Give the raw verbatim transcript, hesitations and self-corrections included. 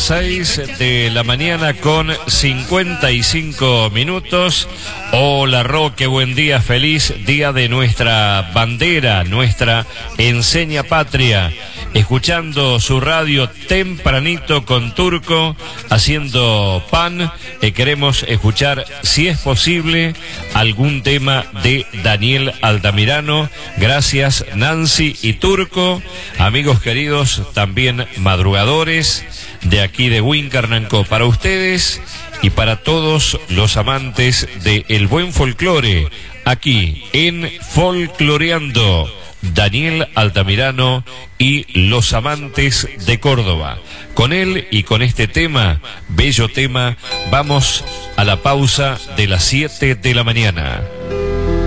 seis de la mañana con cincuenta y cinco minutos. Hola Roque, buen día, feliz día de nuestra bandera, nuestra enseña patria. Escuchando su radio tempranito con Turco, haciendo pan. Eh, queremos escuchar, si es posible, algún tema de Daniel Altamirano. Gracias Nancy y Turco. Amigos queridos, también madrugadores de aquí de Huincarnancó, para ustedes y para todos los amantes del buen folclore, aquí en Folcloreando, Daniel Altamirano y los amantes de Córdoba. Con él y con este tema, bello tema, vamos a la pausa de las siete de la mañana.